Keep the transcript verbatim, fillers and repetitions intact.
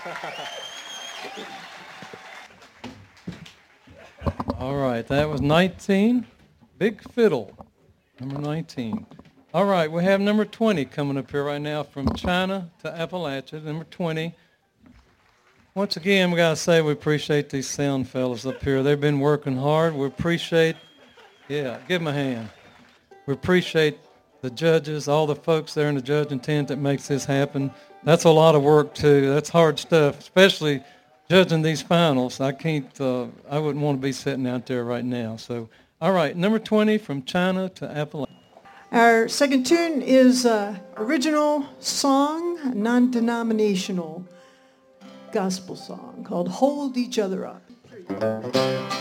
All right, that was nineteen. Big Fiddle, number nineteen. All right, we have number twenty coming up here right now, From China to Appalachia, number twenty. Once again, we got to say we appreciate these sound fellas up here. They've been working hard. We appreciate, yeah, give them a hand. We appreciate the judges, all the folks there in the judging tent that makes this happen. That's a lot of work, too. That's hard stuff, especially judging these finals. I can't, uh, I wouldn't want to be sitting out there right now. So, all right, number twenty, From China to Appalachia. Our second tune is uh, original song, non-denominational gospel song called Hold Each Other Up.